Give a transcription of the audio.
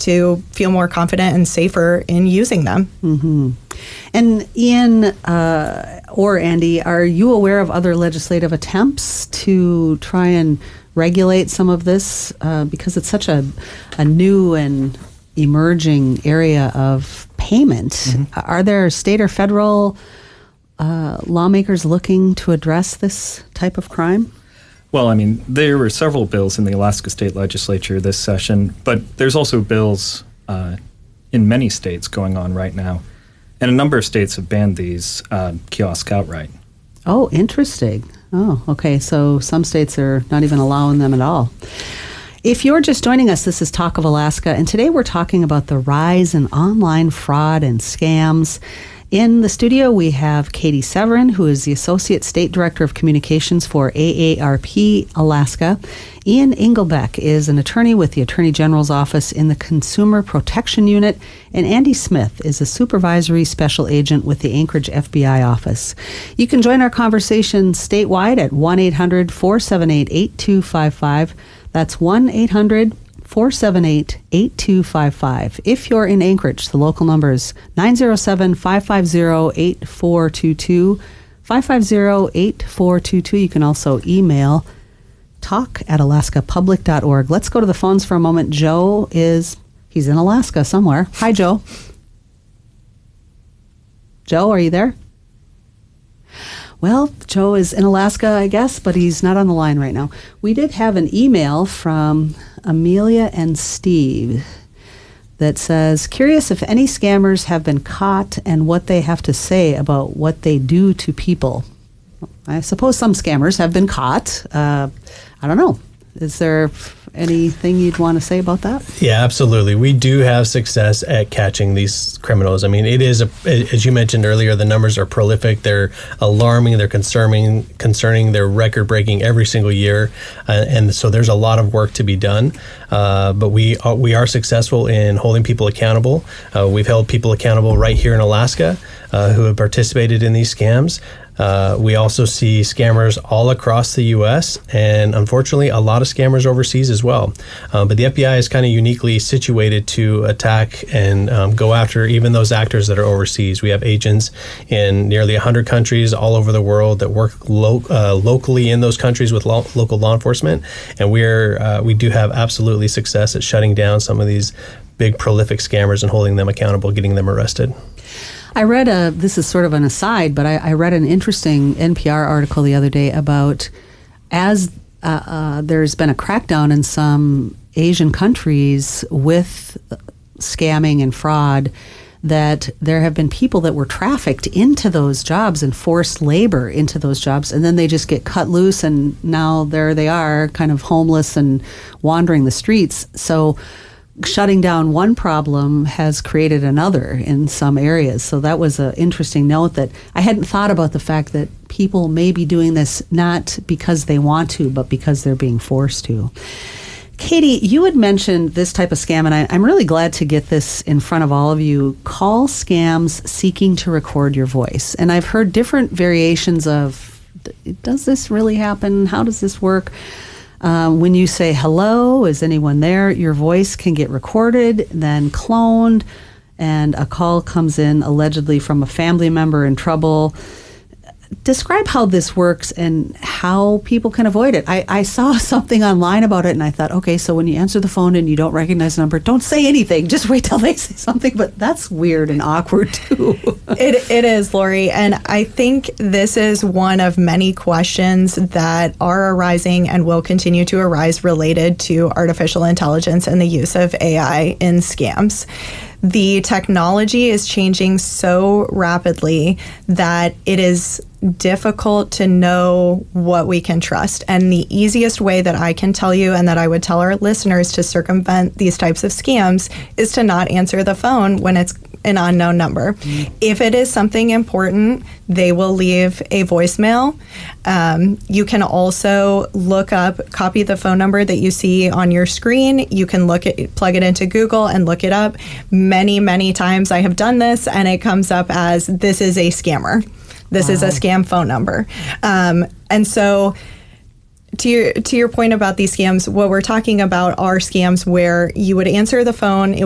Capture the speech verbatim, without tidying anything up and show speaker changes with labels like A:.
A: to feel more confident and safer in using them.
B: Mm-hmm. And Ian uh, or Andy, are you aware of other legislative attempts to try and regulate some of this? Uh, because it's such a, a new and emerging area of payment. Mm-hmm. Are there state or federal uh, lawmakers looking to address this type of crime?
C: Well, I mean, there were several bills in the Alaska State Legislature this session, but there's also bills uh, in many states going on right now. And a number of states have banned these uh, kiosks outright.
B: Oh, interesting. Oh, okay. So some states are not even allowing them at all. If you're just joining us, this is Talk of Alaska, and today we're talking about the rise in online fraud and scams. In the studio, we have Katie Severin, who is the Associate State Director of Communications for A A R P Alaska. Ian Engelbeck is an attorney with the Attorney General's Office in the Consumer Protection Unit, and Andy Smith is a Supervisory Special Agent with the Anchorage F B I Office. You can join our conversation statewide at one eight hundred four seven eight eight two five five. That's one eight hundred four seven eight eight two five five. If you're in Anchorage, the local number is nine zero seven five five zero eight four two two, five five zero eight four two two. You can also email talk at alaska public dot org. Let's go to the phones for a moment. Joe is, he's in Alaska somewhere. Hi, Joe. Joe, are you there? Well, Joe is in Alaska, I guess, but he's not on the line right now. We did have an email from Amelia and Steve that says, curious if any scammers have been caught and what they have to say about what they do to people. I suppose some scammers have been caught. Uh, I don't know. Is there anything you'd want to say about that?
D: Yeah, absolutely. We do have success at catching these criminals. I mean, it is, a, as you mentioned earlier, the numbers are prolific. They're alarming. They're concerning. Concerning. They're record-breaking every single year, uh, and so there's a lot of work to be done. Uh, but we are, we are successful in holding people accountable. Uh, we've held people accountable right here in Alaska uh, who have participated in these scams. Uh, we also see scammers all across the U S and unfortunately a lot of scammers overseas as well. Uh, but the F B I is kind of uniquely situated to attack and um, go after even those actors that are overseas. We have agents in nearly one hundred countries all over the world that work lo- uh, locally in those countries with lo- local law enforcement, and we're uh, we do have absolutely success at shutting down some of these big prolific scammers and holding them accountable, getting them arrested.
B: I read a, this is sort of an aside, but I, I read an interesting N P R article the other day about as uh, uh, there's been a crackdown in some Asian countries with scamming and fraud, that there have been people that were trafficked into those jobs and forced labor into those jobs, and then they just get cut loose, and now there they are, kind of homeless and wandering the streets. So shutting down one problem has created another in some areas. So that was an interesting note that I hadn't thought about, the fact that people may be doing this not because they want to, but because they're being forced to. Katie, you had mentioned this type of scam, and I, I'm really glad to get this in front of all of you. Call scams seeking to record your voice. And I've heard different variations of, does this really happen? How does this work? Um, when you say, hello, is anyone there? Your voice can get recorded, then cloned, and a call comes in allegedly from a family member in trouble. Describe how this works and how people can avoid it. I, I saw something online about it, and I thought, okay, so when you answer the phone and you don't recognize the number, don't say anything. Just wait till they say something. But that's weird and awkward, too.
A: it It is, Lori. And I think this is one of many questions that are arising and will continue to arise related to artificial intelligence and the use of A I in scams. The technology is changing so rapidly that it is difficult to know what we can trust. And the easiest way that I can tell you, and that I would tell our listeners to circumvent these types of scams, is to not answer the phone when it's an unknown number. Mm-hmm. If it is something important, they will leave a voicemail. Um, you can also look up, copy the phone number that you see on your screen. You can look at, plug it into Google and look it up. Many, many times I have done this, and it comes up as, this is a scammer. This wow. is a scam phone number. Um, and so to your, to your point about these scams, what we're talking about are scams where you would answer the phone, it